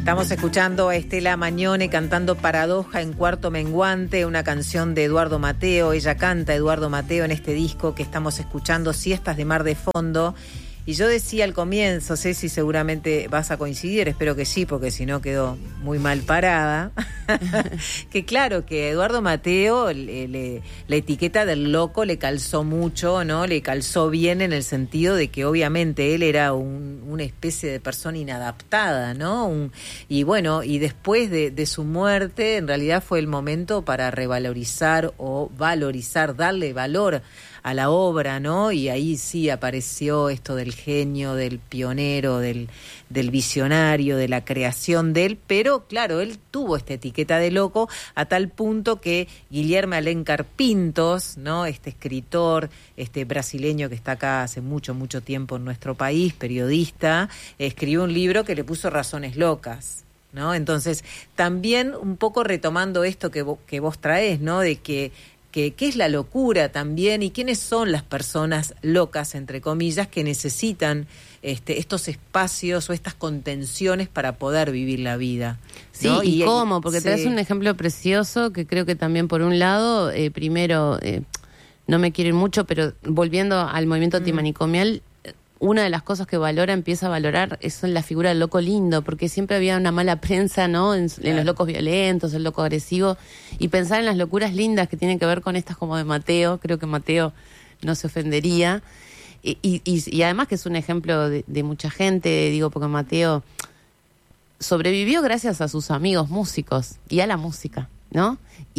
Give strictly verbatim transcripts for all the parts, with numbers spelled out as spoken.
Estamos escuchando a Estela Magnone cantando Paradoja en cuarto menguante, una canción de Eduardo Mateo. Ella canta Eduardo Mateo en este disco que estamos escuchando, Siestas de Mar de Fondo. Y yo decía al comienzo, Ceci, seguramente vas a coincidir, espero que sí, porque si no quedó muy mal parada, que claro, que Eduardo Mateo, le, le, la etiqueta del loco le calzó mucho, ¿no? Le calzó bien en el sentido de que obviamente él era un, una especie de persona inadaptada, ¿no? Un, y bueno, y después de, de su muerte, en realidad fue el momento para revalorizar o valorizar, darle valor a la obra, ¿no? Y ahí sí apareció esto del genio, del pionero, del, del visionario, de la creación de él, pero claro, él tuvo esta etiqueta de loco a tal punto que Guilherme Alencar Pintos, ¿no? Este escritor, este brasileño que está acá hace mucho, mucho tiempo en nuestro país, periodista, escribió un libro que le puso Razones Locas, ¿no? Entonces, también un poco retomando esto que vos, que vos traés, ¿no? De que que qué es la locura también y quiénes son las personas locas, entre comillas, que necesitan este, estos espacios o estas contenciones para poder vivir la vida, ¿no? Sí, y, y cómo, porque sí. te das un ejemplo precioso que creo que también por un lado, eh, primero, eh, no me quiero ir mucho, pero volviendo al movimiento mm. antimanicomial, una de las cosas que valora, empieza a valorar, es la figura del loco lindo, porque siempre había una mala prensa, ¿no? En, claro. en los locos violentos, el loco agresivo, y pensar en las locuras lindas que tienen que ver con estas como de Mateo, creo que Mateo no se ofendería, y, y, y además que es un ejemplo de, de mucha gente, digo, porque Mateo sobrevivió gracias a sus amigos músicos y a la música, ¿no?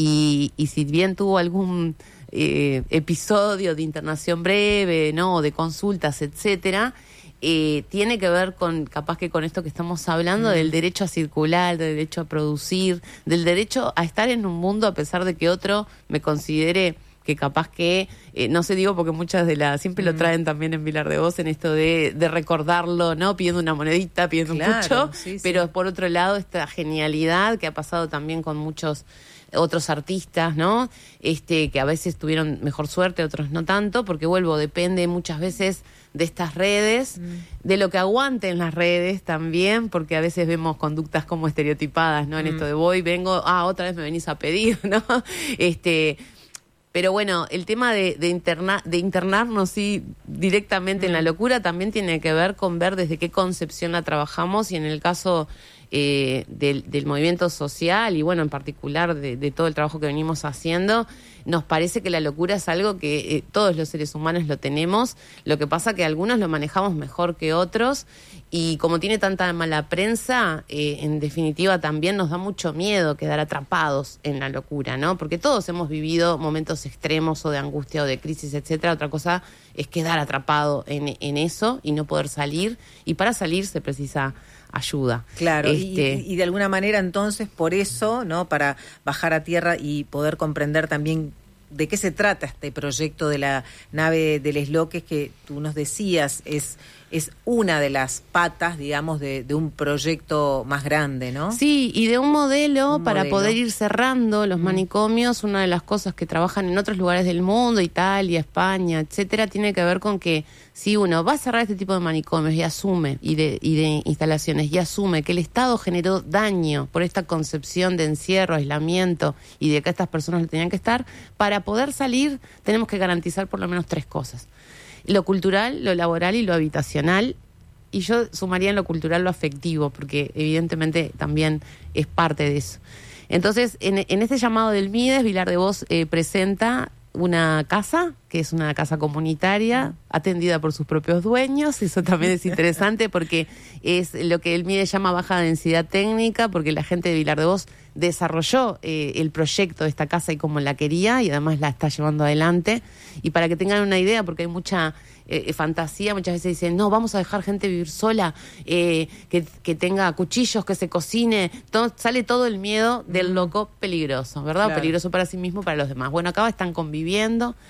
Y, y si bien tuvo algún Eh, episodio de internación breve, ¿no? De consultas, etcétera, eh, tiene que ver con, capaz que con esto que estamos hablando, mm. del derecho a circular, del derecho a producir, del derecho a estar en un mundo a pesar de que otro me considere que capaz que, eh, no sé, digo porque muchas de las, siempre mm. lo traen también en Vilar de Voz, en esto de, de recordarlo, ¿no? Pidiendo una monedita, pidiendo claro, mucho, sí, pero sí. Por otro lado, esta genialidad que ha pasado también con muchos otros artistas, ¿no? Este, que a veces tuvieron mejor suerte, otros no tanto, porque vuelvo, depende muchas veces de estas redes, mm. de lo que aguanten las redes también, porque a veces vemos conductas como estereotipadas, ¿no? En mm. esto de voy, vengo, ah, otra vez me venís a pedir, ¿no? Este, pero bueno, el tema de, de, interna, de internarnos sí, directamente mm. en la locura también tiene que ver con ver desde qué concepción la trabajamos, y en el caso Eh, del, del movimiento social y bueno, en particular de, de todo el trabajo que venimos haciendo, nos parece que la locura es algo que eh, todos los seres humanos lo tenemos, lo que pasa que algunos lo manejamos mejor que otros, y como tiene tanta mala prensa, eh, en definitiva también nos da mucho miedo quedar atrapados en la locura, ¿no? Porque todos hemos vivido momentos extremos o de angustia o de crisis, etcétera. Otra cosa es quedar atrapado en, en eso y no poder salir, y para salir se precisa ayuda. Claro, este... y, y de alguna manera entonces por eso, ¿no? Para bajar a tierra y poder comprender también de qué se trata este proyecto de la nave del Esloques que tú nos decías, es es una de las patas, digamos, de, de un proyecto más grande, ¿no? Sí, y de un modelo un para modelo. poder ir cerrando los mm. manicomios. Una de las cosas que trabajan en otros lugares del mundo, Italia, España, etcétera, tiene que ver con que si uno va a cerrar este tipo de manicomios y asume, y de, y de instalaciones, y asume que el Estado generó daño por esta concepción de encierro, aislamiento, y de que estas personas no tenían que estar, para poder salir tenemos que garantizar por lo menos tres cosas: lo cultural, lo laboral y lo habitacional. Y yo sumaría en lo cultural lo afectivo, porque evidentemente también es parte de eso. Entonces, en, en este llamado del MIDES, Vilar de Voz eh, presenta una casa, que es una casa comunitaria, atendida por sus propios dueños. Eso también es interesante porque es lo que el MIDES llama baja densidad técnica, porque la gente de Vilar de Voz desarrolló eh, el proyecto de esta casa y como la quería, y además la está llevando adelante. Y para que tengan una idea, porque hay mucha eh, fantasía, muchas veces dicen, no, vamos a dejar gente vivir sola, eh, que, que tenga cuchillos, que se cocine, todo, sale todo el miedo del loco peligroso, ¿verdad? Claro. Peligroso para sí mismo, para los demás. Bueno, acá están conviviendo,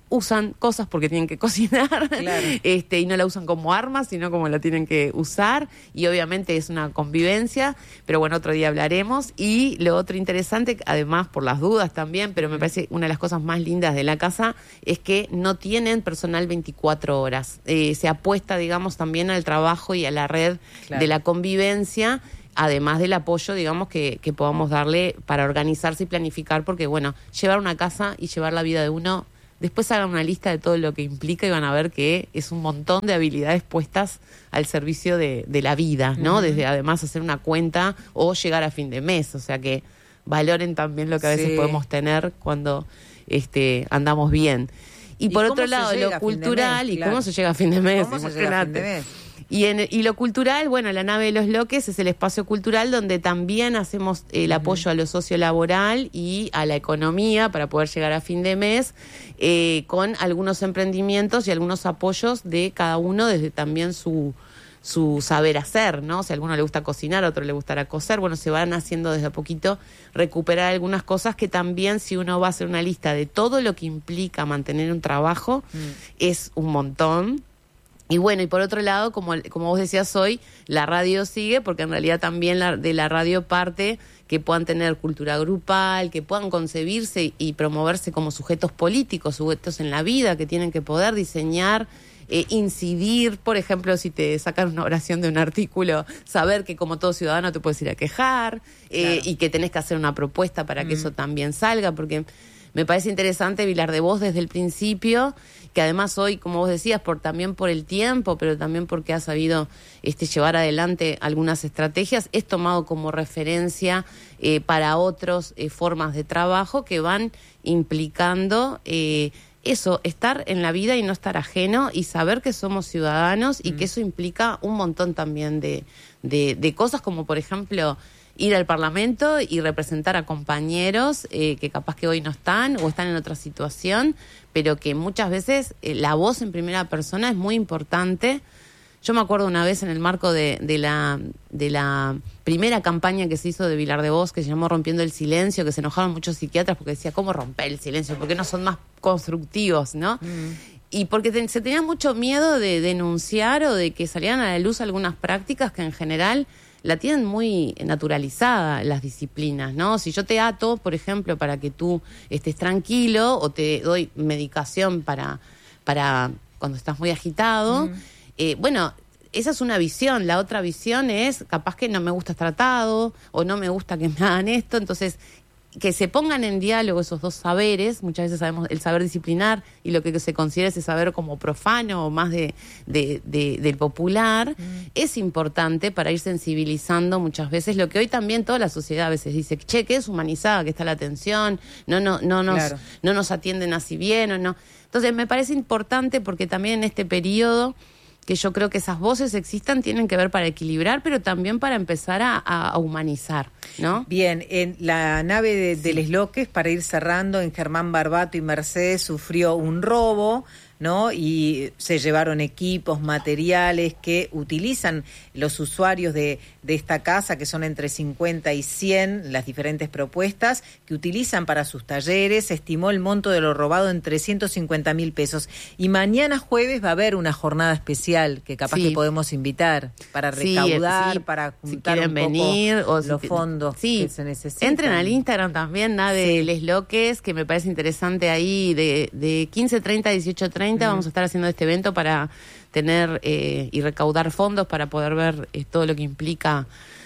usan cosas porque tienen que cocinar, claro. este, y no la usan como arma, sino como la tienen que usar, y obviamente es una convivencia, pero bueno, otro día hablaremos. Y lo otro interesante, además por las dudas también, pero me parece una de las cosas más lindas de la casa, es que no tienen personal veinticuatro horas. Eh, se apuesta, digamos, también al trabajo y a la red claro. de la convivencia, además del apoyo, digamos, que, que podamos darle para organizarse y planificar, porque bueno, llevar una casa y llevar la vida de uno, después hagan una lista de todo lo que implica y van a ver que es un montón de habilidades puestas al servicio de, de la vida, ¿no? Uh-huh. Desde además hacer una cuenta o llegar a fin de mes, o sea que valoren también lo que a veces sí. podemos tener cuando este, andamos bien. Y, ¿Y por otro lado, lo cultural, mes, claro. y cómo se llega a fin de mes, ¿Cómo se llega a fin de mes? Y, en, y lo cultural, bueno, la nave de los Loques es el espacio cultural donde también hacemos el apoyo uh-huh. a lo sociolaboral y a la economía para poder llegar a fin de mes, eh, con algunos emprendimientos y algunos apoyos de cada uno desde también su, su saber hacer, ¿no? Si a alguno le gusta cocinar, a otro le gustará coser, bueno, se van haciendo desde a poquito recuperar algunas cosas que también, si uno va a hacer una lista de todo lo que implica mantener un trabajo, uh-huh. es un montón. Y bueno, y por otro lado, como, como vos decías hoy, la radio sigue, porque en realidad también la, de la radio parte que puedan tener cultura grupal, que puedan concebirse y promoverse como sujetos políticos, sujetos en la vida, que tienen que poder diseñar, eh, incidir. Por ejemplo, si te sacan una oración de un artículo, saber que como todo ciudadano te puedes ir a quejar, eh, claro. y que tenés que hacer una propuesta para mm. que eso también salga, porque me parece interesante Vilar de Vos desde el principio, que además hoy, como vos decías, por también por el tiempo, pero también porque ha sabido este, llevar adelante algunas estrategias, es tomado como referencia eh, para otras eh, formas de trabajo que van implicando eh, eso, estar en la vida y no estar ajeno, y saber que somos ciudadanos y mm. que eso implica un montón también de, de, de cosas, como por ejemplo ir al Parlamento y representar a compañeros eh, que capaz que hoy no están o están en otra situación, pero que muchas veces eh, la voz en primera persona es muy importante. Yo me acuerdo una vez en el marco de, de, la, de la primera campaña que se hizo de Vilar de Vos, que se llamó Rompiendo el Silencio, que se enojaron muchos psiquiatras porque decía, ¿cómo romper el silencio? ¿Por qué no son más constructivos, no? Mm. Y porque te, se tenía mucho miedo de denunciar o de que salieran a la luz algunas prácticas que en general la tienen muy naturalizada las disciplinas, ¿no? Si yo te ato, por ejemplo, para que tú estés tranquilo, o te doy medicación para, para cuando estás muy agitado, mm. eh, bueno, esa es una visión. La otra visión es, capaz que no me gusta estar tratado, o no me gusta que me hagan esto, entonces que se pongan en diálogo esos dos saberes. Muchas veces sabemos el saber disciplinar y lo que se considera ese saber como profano o más de, de, de del popular, mm. es importante para ir sensibilizando muchas veces lo que hoy también toda la sociedad a veces dice, che, que es humanizada, que está la atención, no, no, no, nos, claro. no nos atienden así bien o no. Entonces me parece importante porque también en este periodo que yo creo que esas voces existan, tienen que ver para equilibrar, pero también para empezar a, a humanizar, ¿no? Bien, en la nave de, de Les Loques, para ir cerrando, en Germán Barbato y Mercedes sufrió un robo, ¿no? Y se llevaron equipos, materiales que utilizan los usuarios de, de esta casa, que son entre cincuenta y cien, las diferentes propuestas que utilizan para sus talleres. Se estimó el monto de lo robado en trescientos cincuenta mil pesos. Y mañana jueves va a haber una jornada especial que capaz sí. que podemos invitar para recaudar, sí, sí. para juntar si un poco venir, o los si fondos sí. que se necesitan. Entren al Instagram también, nada de sí. Les Loques, que me parece interesante ahí, de, de quince treinta a dieciocho treinta. Vamos a estar haciendo este evento para tener eh, y recaudar fondos para poder ver eh, todo lo que implica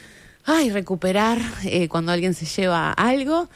ay, recuperar eh, cuando alguien se lleva algo.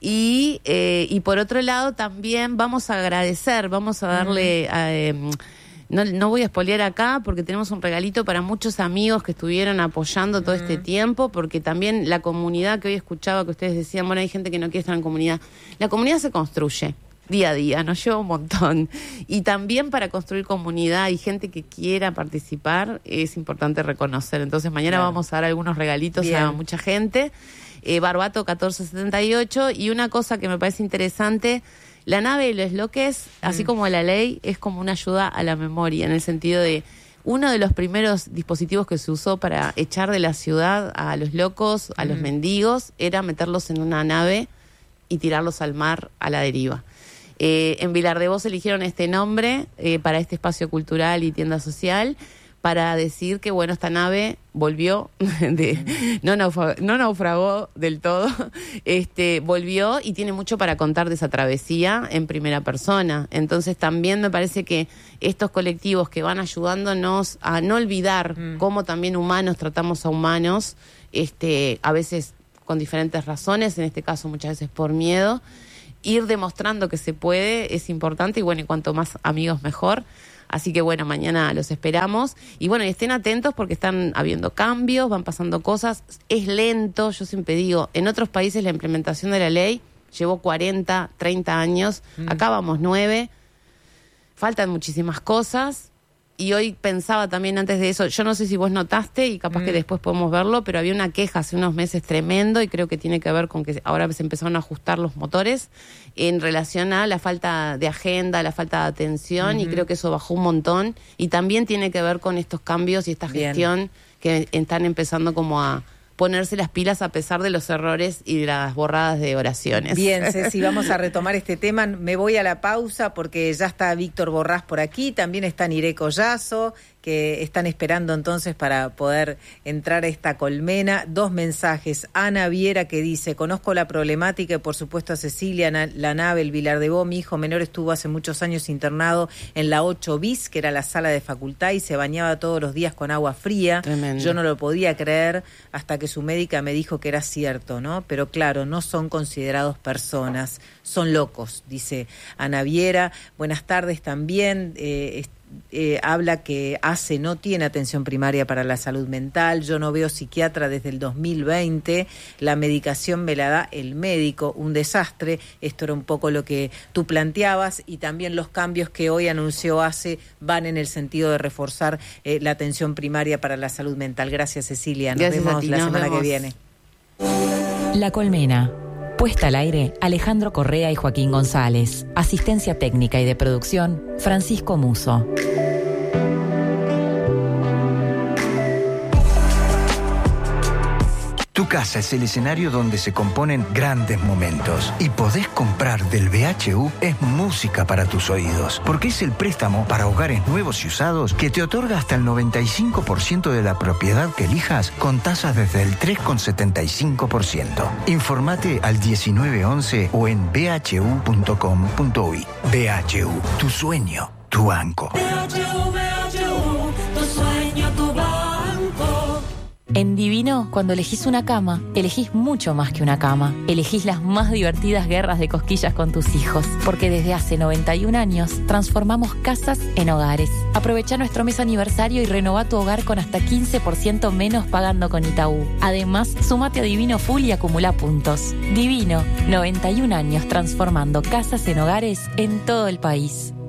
Y, eh, y por otro lado también vamos a agradecer, vamos a darle... Mm. A, eh, no, no voy a spoilear acá porque tenemos un regalito para muchos amigos que estuvieron apoyando todo mm. este tiempo, porque también la comunidad que hoy escuchaba que ustedes decían, bueno, hay gente que no quiere estar en comunidad. La comunidad se construye día a día, nos lleva un montón. Y también para construir comunidad y gente que quiera participar es importante reconocer. Entonces mañana claro. vamos a dar algunos regalitos Bien. a mucha gente. Eh, Barbato catorce setenta y ocho. Y una cosa que me parece interesante, la nave de los Loques, mm. así como la ley, es como una ayuda a la memoria, en el sentido de uno de los primeros dispositivos que se usó para echar de la ciudad a los locos, a mm. los mendigos, era meterlos en una nave y tirarlos al mar a la deriva. Eh, en Vilar de Vos eligieron este nombre eh, para este espacio cultural y tienda social, para decir que, bueno, esta nave volvió, de, no, naufragó, no naufragó del todo, este, volvió y tiene mucho para contar de esa travesía en primera persona. Entonces también me parece que estos colectivos que van ayudándonos a no olvidar mm. cómo también humanos tratamos a humanos, este, a veces con diferentes razones, en este caso muchas veces por miedo, ir demostrando que se puede es importante, y bueno, y cuanto más amigos mejor. Así que bueno, mañana los esperamos. Y bueno, y estén atentos porque están habiendo cambios, van pasando cosas. Es lento, yo siempre digo, en otros países la implementación de la ley llevó cuarenta, treinta años. Mm. Acá vamos nueve. Faltan muchísimas cosas. Y hoy pensaba también antes de eso, yo no sé si vos notaste, y capaz mm. que después podemos verlo, pero había una queja hace unos meses tremendo, y creo que tiene que ver con que ahora se empezaron a ajustar los motores en relación a la falta de agenda, la falta de atención, mm-hmm. y creo que eso bajó un montón, y también tiene que ver con estos cambios y esta gestión Bien. que están empezando como a ponerse las pilas a pesar de los errores y de las borradas de oraciones. Bien, Ceci, vamos a retomar este tema. Me voy a la pausa porque ya está Víctor Borrás por aquí, también está Niré Collazo, que están esperando entonces para poder entrar a esta colmena. Dos mensajes. Ana Viera, que dice: conozco la problemática y por supuesto a Cecilia, la nave, el Vilar de Vos. Mi hijo menor estuvo hace muchos años internado en la ocho bis, que era la sala de facultad, y se bañaba todos los días con agua fría. Tremendo. Yo no lo podía creer hasta que su médica me dijo que era cierto, ¿no? Pero claro, no son considerados personas, son locos, dice Ana Viera. Buenas tardes también. Eh, Eh, habla que A C E no tiene atención primaria para la salud mental. Yo no veo psiquiatra desde el dos mil veinte. La medicación me la da el médico. Un desastre. Esto era un poco lo que tú planteabas, y también los cambios que hoy anunció A C E van en el sentido de reforzar eh, la atención primaria para la salud mental. Gracias, Cecilia. Nos Gracias vemos a ti, la nos semana vemos. que viene. La Colmena. Puesta al aire, Alejandro Correa y Joaquín González. Asistencia técnica y de producción, Francisco Muso. Tu casa es el escenario donde se componen grandes momentos. Y podés comprar del B H U es música para tus oídos. Porque es el préstamo para hogares nuevos y usados que te otorga hasta el noventa y cinco por ciento de la propiedad que elijas con tasas desde el tres coma setenta y cinco por ciento. Informate al diecinueve once o en b h u punto com punto u y. B H U, tu sueño, tu banco. B H U, B H U, tu sueño, tu banco. En Divino, cuando elegís una cama, elegís mucho más que una cama. Elegís las más divertidas guerras de cosquillas con tus hijos, porque desde hace noventa y un años transformamos casas en hogares. Aprovecha nuestro mes aniversario y renová tu hogar con hasta quince por ciento menos pagando con Itaú. Además, sumate a Divino Full y acumula puntos. Divino, noventa y un años transformando casas en hogares en todo el país.